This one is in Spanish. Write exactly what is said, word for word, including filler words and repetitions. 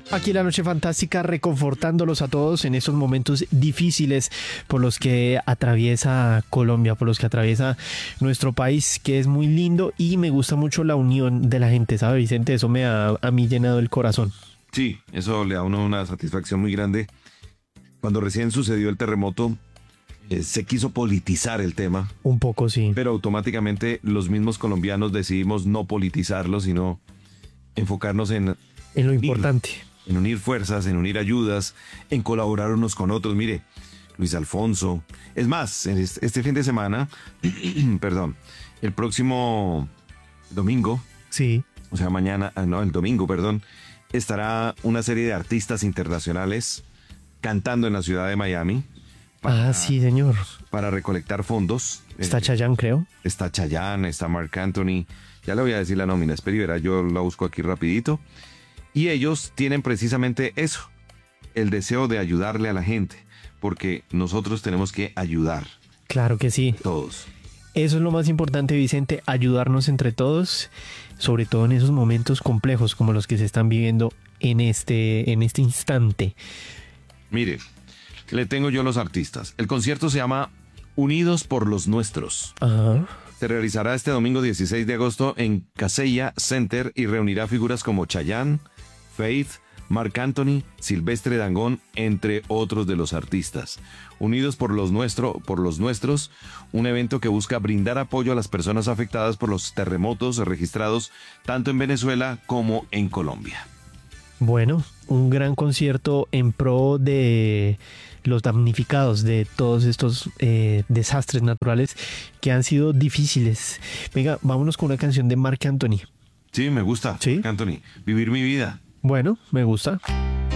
Aquí la Noche Fantástica, reconfortándolos a todos en esos momentos difíciles por los que atraviesa Colombia, por los que atraviesa nuestro país, que es muy lindo, y me gusta mucho la unión de la gente, ¿sabe, Vicente? Eso me ha a mí llenado el corazón. Sí, eso le da a uno una satisfacción muy grande. Cuando recién sucedió el terremoto, eh, se quiso politizar el tema. Un poco, sí. Pero automáticamente los mismos colombianos decidimos no politizarlo, sino enfocarnos en... En lo importante. En unir fuerzas, en unir ayudas, en colaborar unos con otros. Mire, Luis Alfonso. Es más, este fin de semana, perdón, el próximo domingo. Sí. O sea, mañana, no, el domingo, perdón, estará una serie de artistas internacionales cantando en la ciudad de Miami. Para, ah, sí, señor. Para recolectar fondos. Está Chayanne, creo. Está Chayanne, está Marc Anthony. Ya le voy a decir la nómina, espera y verá, yo la busco aquí rapidito. Y ellos tienen precisamente eso, el deseo de ayudarle a la gente, porque nosotros tenemos que ayudar. Claro que sí. Todos. Eso es lo más importante, Vicente, ayudarnos entre todos, sobre todo en esos momentos complejos como los que se están viviendo en este, en este instante. Mire, le tengo yo los artistas. El concierto se llama Unidos por los Nuestros. Ajá. Se realizará este domingo dieciséis de agosto en Casella Center y reunirá figuras como Chayanne, Faith, Marc Anthony, Silvestre Dangond, entre otros de los artistas. Unidos por los, nuestro, por los Nuestros, un evento que busca brindar apoyo a las personas afectadas por los terremotos registrados tanto en Venezuela como en Colombia. Bueno, un gran concierto en pro de los damnificados de todos estos eh, desastres naturales que han sido difíciles. Venga, vámonos con una canción de Marc Anthony. Sí, me gusta. ¿Sí? Marc Anthony, Vivir mi vida. Bueno, me gusta.